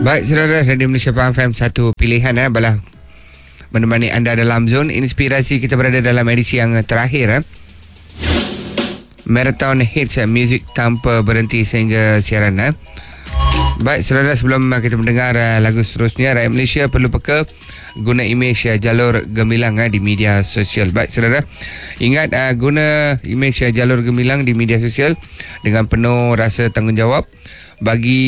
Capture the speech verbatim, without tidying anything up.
Baik, saudara, Radio Malaysia Pahang F M satu pilihan eh, balah menemani anda dalam zon inspirasi. Kita berada dalam edisi yang terakhir eh. Marathon Hits eh, Music tanpa berhenti sehingga siaran eh. Baik, saudara, sebelum kita mendengar uh, lagu seterusnya, rakyat Malaysia perlu peka guna imej uh, jalur gemilang uh, di media sosial. Baik, saudara, ingat uh, guna imej uh, jalur gemilang di media sosial dengan penuh rasa tanggungjawab bagi